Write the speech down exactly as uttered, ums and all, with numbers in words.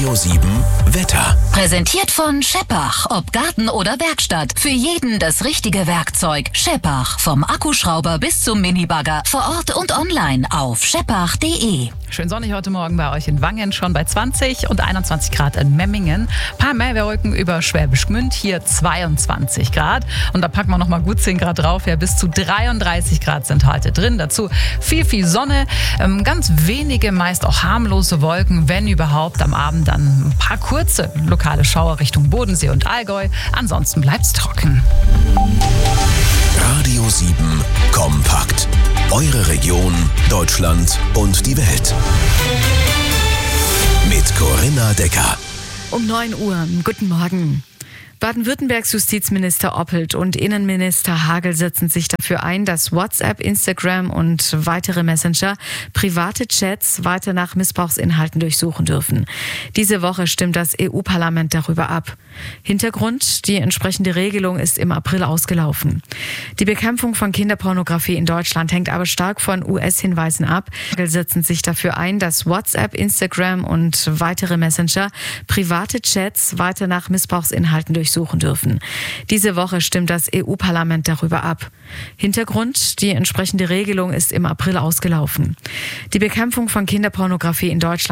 Radio sieben Wetter. Präsentiert von Scheppach. Ob Garten oder Werkstatt. Für jeden das richtige Werkzeug. Scheppach. Vom Akkuschrauber bis zum Minibagger. Vor Ort und online auf scheppach punkt de. Schön sonnig heute Morgen bei euch in Wangen, schon bei zwanzig und einundzwanzig Grad in Memmingen. Ein paar Mehrwolken über Schwäbisch Gmünd, hier zweiundzwanzig Grad. Und da packen wir noch mal gut zehn Grad drauf. Ja, bis zu dreiunddreißig Grad sind heute drin. Dazu viel, viel Sonne, ähm, ganz wenige, meist auch harmlose Wolken, wenn überhaupt. Am Abend dann ein paar kurze lokale Schauer Richtung Bodensee und Allgäu. Ansonsten bleibt's trocken. Radio sieben kompakt. Eure Region, Deutschland und die Welt. Mit Corinna Decker. Um neun Uhr. Guten Morgen. Baden-Württembergs Justizminister Oppelt und Innenminister Hagel setzen sich dafür ein, dass WhatsApp, Instagram und weitere Messenger private Chats weiter nach Missbrauchsinhalten durchsuchen dürfen. Diese Woche stimmt das E U-Parlament darüber ab. Hintergrund: Die entsprechende Regelung ist im April ausgelaufen. Die Bekämpfung von Kinderpornografie in Deutschland hängt aber stark von U S-Hinweisen ab. Hagel setzen sich dafür ein, dass WhatsApp, Instagram und weitere Messenger private Chats weiter nach Missbrauchsinhalten durchsuchen suchen dürfen. Diese Woche stimmt das E U-Parlament darüber ab. Hintergrund: Die entsprechende Regelung ist im April ausgelaufen. Die Bekämpfung von Kinderpornografie in Deutschland